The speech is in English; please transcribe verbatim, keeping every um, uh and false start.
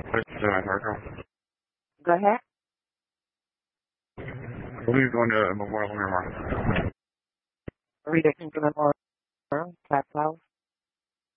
This is uh, Marco. Go ahead. We'll be going to Memorial tomorrow. Redirecting to Memorial, Tax House.